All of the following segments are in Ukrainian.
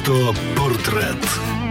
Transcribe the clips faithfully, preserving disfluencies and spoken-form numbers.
Автопортрет.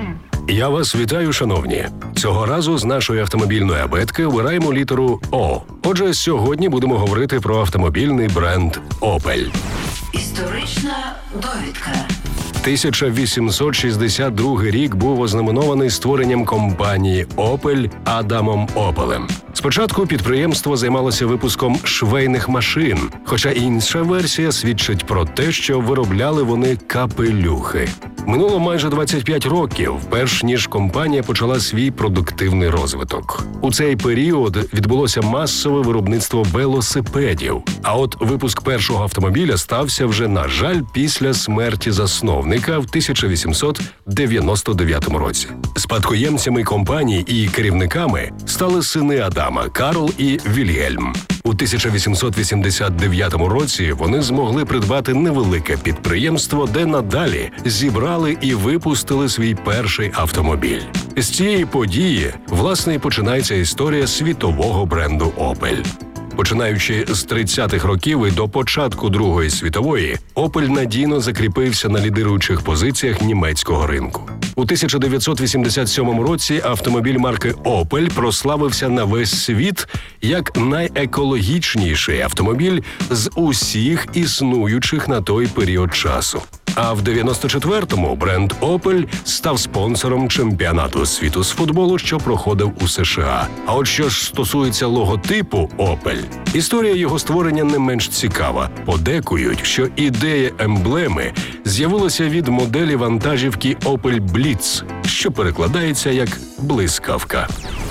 Я вас вітаю, шановні. Цього разу з нашої автомобільної абетки обираємо літеру О. Отже, сьогодні будемо говорити про автомобільний бренд Opel. Історична довідка. тисяча вісімсот шістдесят другий рік був ознаменований створенням компанії Opel Адамом Опелем. Спочатку підприємство займалося випуском швейних машин, хоча інша версія свідчить про те, що виробляли вони капелюхи. Минуло майже двадцять п'ять років, перш ніж компанія почала свій продуктивний розвиток. У цей період відбулося масове виробництво велосипедів, а от випуск першого автомобіля стався вже, на жаль, після смерті засновника в тисяча вісімсот дев'яносто дев'ятому році. Спадкоємцями компанії і керівниками стали сини Адама – Карл і Вільгельм. У тисяча вісімсот вісімдесят дев'ятому році вони змогли придбати невелике підприємство, де надалі зібрали і випустили свій перший автомобіль. З цієї події, власне, і починається історія світового бренду Opel. Починаючи з тридцятих років і до початку Другої світової, Opel надійно закріпився на лідируючих позиціях німецького ринку. У тисяча дев'ятсот вісімдесят сьомому році автомобіль марки Opel прославився на весь світ як найекологічніший автомобіль з усіх існуючих на той період часу. А в дев'яносто четвертому бренд Opel став спонсором чемпіонату світу з футболу, що проходив у США. А от що ж стосується логотипу Opel, історія його створення не менш цікава. Подекують, що ідея емблеми з'явилася від моделі вантажівки Opel Blitz, що перекладається як «блискавка».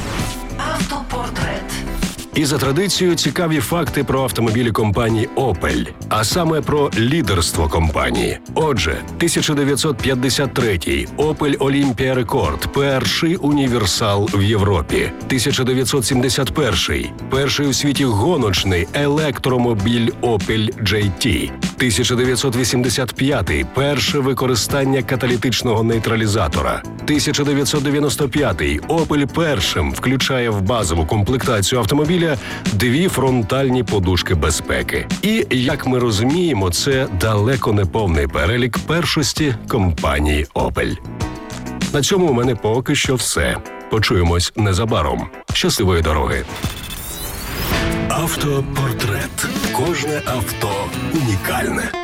Автопортрет. І за традицією цікаві факти про автомобілі компанії Opel, а саме про лідерство компанії. Отже, тисяча дев'ятсот п'ятдесят третій Opel Olympia Record – перший універсал в Європі. тисяча дев'ятсот сімдесят перший перший у світі гоночний електромобіль Opel джей ті. тисяча дев'ятсот вісімдесят п'ятий перше використання каталітичного нейтралізатора. тисяча дев'ятсот дев'яносто п'ятий Opel першим включає в базову комплектацію автомобіля дві фронтальні подушки безпеки. І, як ми розуміємо, це далеко не повний перелік першості компанії Opel. На цьому у мене поки що все. Почуємось незабаром. Щасливої дороги! Автопортрет. Кожне авто унікальне.